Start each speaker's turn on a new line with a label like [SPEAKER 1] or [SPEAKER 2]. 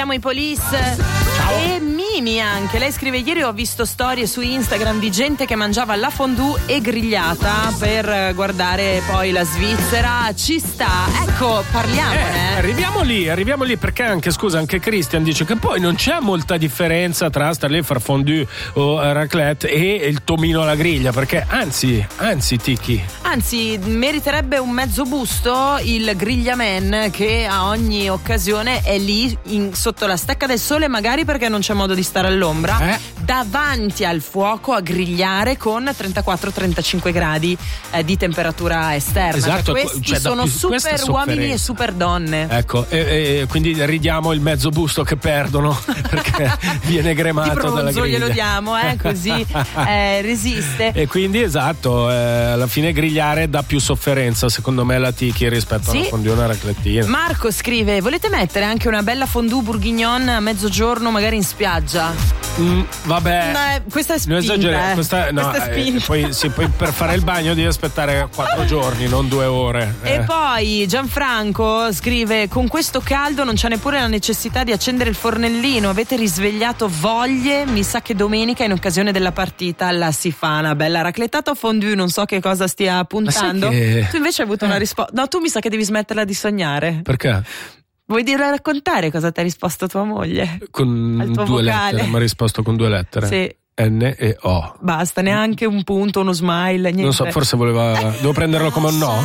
[SPEAKER 1] Siamo i Police. E Mimi anche, lei scrive: ieri ho visto storie su Instagram di gente che mangiava la fondue e grigliata per guardare poi la Svizzera. Ci sta, ecco, parliamone.
[SPEAKER 2] Arriviamo lì perché anche Christian dice che poi non c'è molta differenza tra stare lì a far fondue o raclette e il tomino alla griglia, perché anzi Tiki,
[SPEAKER 1] meriterebbe un mezzo busto il grigliaman che a ogni occasione è lì sotto la stecca del sole, magari perché non c'è modo di stare all'ombra, davanti al fuoco a grigliare con 34-35 gradi di temperatura esterna.
[SPEAKER 2] Esatto,
[SPEAKER 1] questi sono super uomini e super donne.
[SPEAKER 2] Ecco, e quindi ridiamo il mezzo busto che perdono perché viene gremato dalla griglia.
[SPEAKER 1] Glielo diamo, così resiste.
[SPEAKER 2] E quindi esatto, alla fine grigliare dà più sofferenza secondo me la Tiki rispetto alla fondue una raclettina.
[SPEAKER 1] Marco scrive: volete mettere anche una bella fondue bourguignon a mezzogiorno magari in spiaggia?
[SPEAKER 2] Vabbè,
[SPEAKER 1] no, questa è spinta, questa è spinta.
[SPEAKER 2] Poi per fare il bagno devi aspettare 4 giorni, non 2 ore.
[SPEAKER 1] E poi Gianfranco scrive: con questo caldo non c'è neppure la necessità di accendere il fornellino, avete risvegliato voglie, mi sa che domenica in occasione della partita la si fa una bella raclettata o fondue, non so che cosa stia puntando. Tu invece hai avuto una risposta. No, tu mi sa che devi smetterla di sognare.
[SPEAKER 2] Perché?
[SPEAKER 1] Vuoi raccontare cosa ti ha risposto tua moglie?
[SPEAKER 2] Con 2 lettere, mi ha risposto con 2 lettere.
[SPEAKER 1] Sì.
[SPEAKER 2] N e O.
[SPEAKER 1] Basta, neanche un punto, uno smile, niente.
[SPEAKER 2] Non so, forse devo prenderlo come un no?